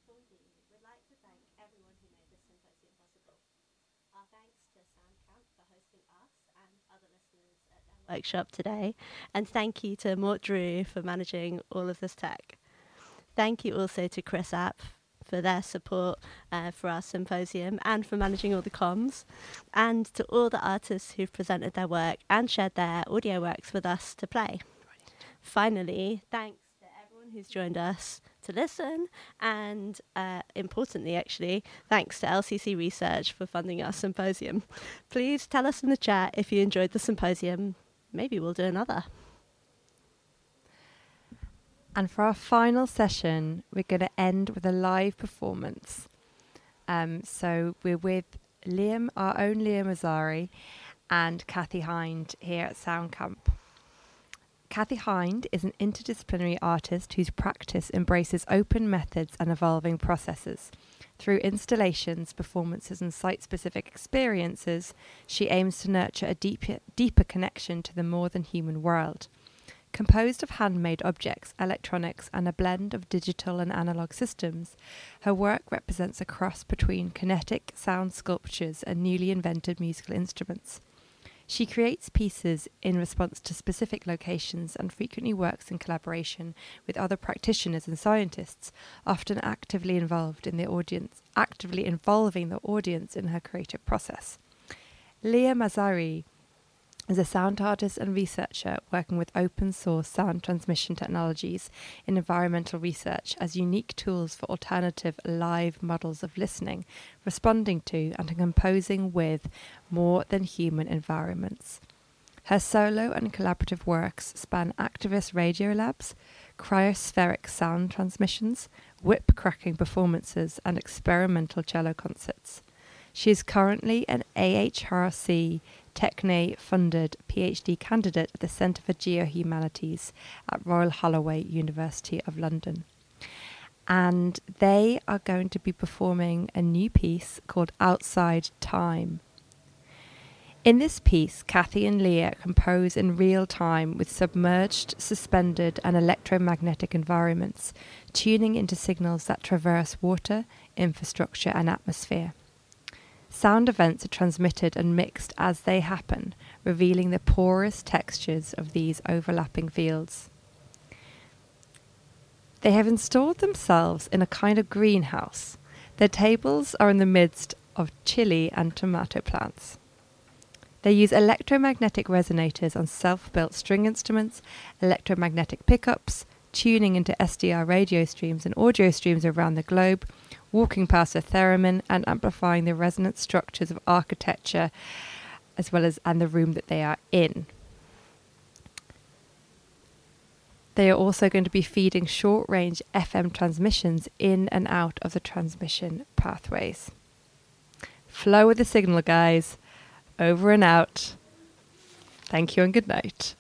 Saundy would like to thank everyone who made this symposium possible. Our thanks to Soundcamp for hosting us and other listeners at their workshop today. And thank you to Mort Drew for managing all of this tech. Thank you also to Chris App for their support for our symposium and for managing all the comms, and to all the artists who've presented their work and shared their audio works with us to play. Finally, thanks to everyone who's joined us to listen, and importantly, actually, thanks to LCC Research for funding our symposium. Please tell us in the chat if you enjoyed the symposium. Maybe we'll do another. And for our final session, we're going to end with a live performance. So we're with Liam, our own Liam Azari, and Kathy Hind here at Soundcamp. Kathy Hind is an interdisciplinary artist whose practice embraces open methods and evolving processes. Through installations, performances, and site-specific experiences, she aims to nurture a deeper connection to the more than human world. Composed of handmade objects, electronics, and a blend of digital and analog systems, her work represents a cross between kinetic sound sculptures and newly invented musical instruments. She creates pieces in response to specific locations and frequently works in collaboration with other practitioners and scientists, often actively involving the audience in her creative process. Leah Mazzari is a sound artist and researcher working with open source sound transmission technologies in environmental research as unique tools for alternative live models of listening, responding to and composing with more than human environments. Her solo and collaborative works span activist radio labs, cryospheric sound transmissions, whip cracking performances, and experimental cello concerts. She is currently an AHRC Techne-funded PhD candidate at the Centre for Geohumanities at Royal Holloway, University of London. And they are going to be performing a new piece called Outside Time. In this piece, Kathy and Leah compose in real time with submerged, suspended, and electromagnetic environments, tuning into signals that traverse water, infrastructure, and atmosphere. Sound events are transmitted and mixed as they happen, revealing the porous textures of these overlapping fields. They have installed themselves in a kind of greenhouse. Their tables are in the midst of chili and tomato plants. They use electromagnetic resonators on self-built string instruments, electromagnetic pickups, tuning into SDR radio streams and audio streams around the globe, walking past a theremin and amplifying the resonant structures of architecture as well as and the room that they are in. They are also going to be feeding short-range FM transmissions in and out of the transmission pathways. Flow with the signal, guys. Over and out. Thank you and good night.